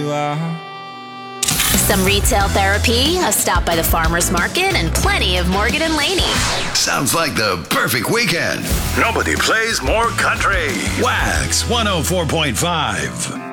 Some retail therapy, a stop by the farmer's market, and plenty of Morgan and Laney. Sounds like the perfect weekend. Nobody plays more country. Wax 104.5.